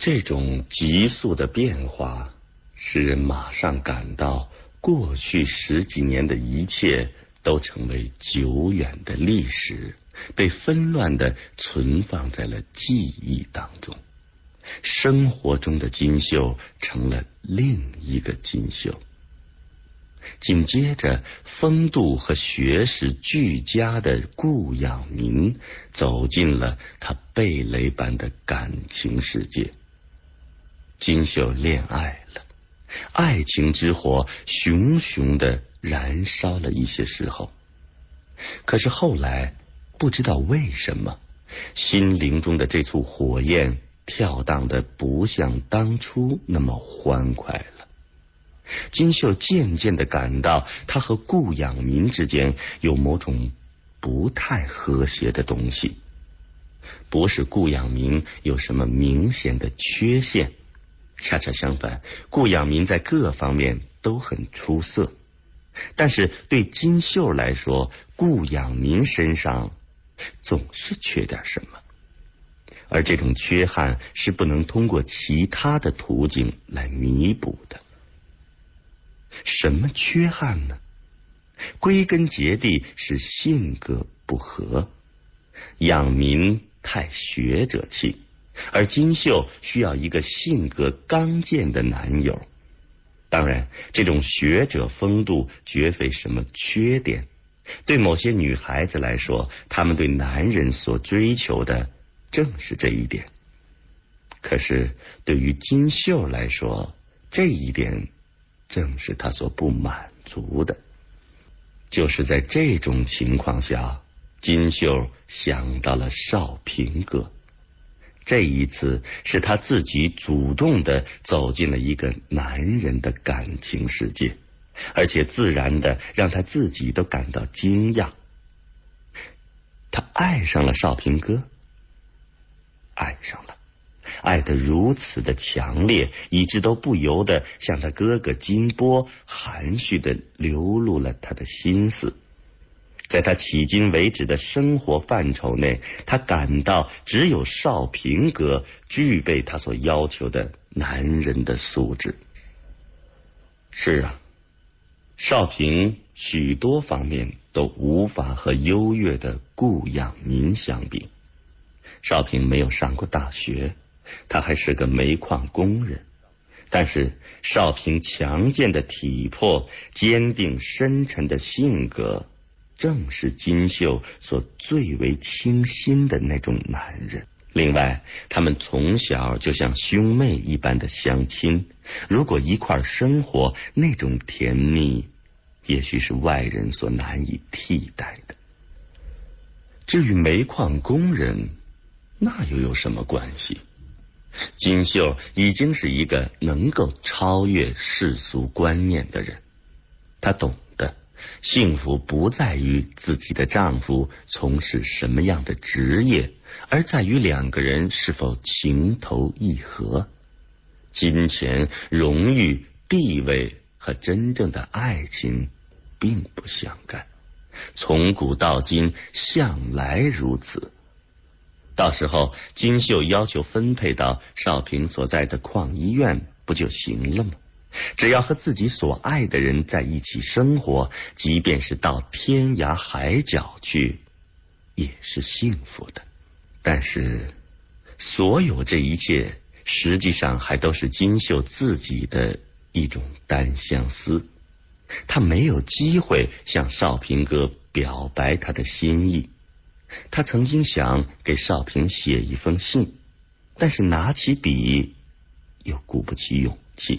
这种急速的变化，使人马上感到过去10几年的一切都成为久远的历史，被纷乱地存放在了记忆当中。生活中的金秀成了另一个金秀。紧接着，风度和学识俱佳的顾养民走进了他蓓蕾般的感情世界。金秀恋爱了，爱情之火熊熊地燃烧了一些时候，可是后来不知道为什么，心灵中的这簇火焰跳荡得不像当初那么欢快了。金秀渐渐地感到他和顾养民之间有某种不太和谐的东西。不是顾养民有什么明显的缺陷，恰恰相反，顾养民在各方面都很出色。但是对金秀来说，顾养民身上总是缺点什么，而这种缺憾是不能通过其他的途径来弥补的。什么缺憾呢？归根结底是性格不合。养民太学者气，而金秀需要一个性格刚健的男友。当然，这种学者风度绝非什么缺点，对某些女孩子来说，她们对男人所追求的正是这一点。可是对于金秀来说，这一点正是他所不满足的。就是在这种情况下，金秀想到了少平哥。这一次是他自己主动地走进了一个男人的感情世界，而且自然地让他自己都感到惊讶。他爱上了少平哥，爱上了，爱得如此的强烈，以致都不由得向他哥哥金波含蓄地流露了他的心思。在他迄今为止的生活范畴内，他感到只有少平哥具备他所要求的男人的素质。是啊，少平许多方面都无法和优越的顾养民相比。少平没有上过大学，他还是个煤矿工人，但是少平强健的体魄、坚定深沉的性格，正是金秀所最为倾心的那种男人。另外，他们从小就像兄妹一般的相亲，如果一块生活，那种甜蜜也许是外人所难以替代的。至于煤矿工人，那又有什么关系？金秀已经是一个能够超越世俗观念的人，她懂得幸福不在于自己的丈夫从事什么样的职业，而在于两个人是否情投意合。金钱、荣誉、地位和真正的爱情并不相干，从古到今向来如此。到时候金秀要求分配到少平所在的矿医院不就行了吗？只要和自己所爱的人在一起生活，即便是到天涯海角去，也是幸福的。但是所有这一切实际上还都是金秀自己的一种单相思。他没有机会向少平哥表白他的心意。他曾经想给少平写一封信，但是拿起笔又鼓不起勇气。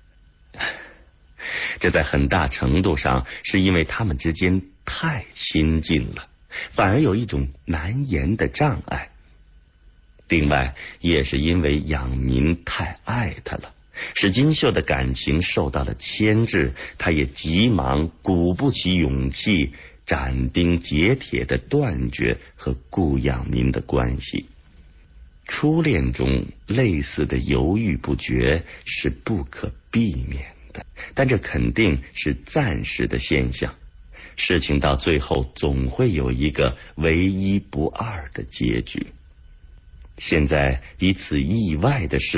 这在很大程度上是因为他们之间太亲近了，反而有一种难言的障碍。另外也是因为养民太爱他了，使金秀的感情受到了牵制，他也急忙鼓不起勇气斩钉截铁地断绝和顾养民的关系。初恋中类似的犹豫不决是不可避免的，但这肯定是暂时的现象。事情到最后总会有一个唯一不二的结局。现在以此意外的事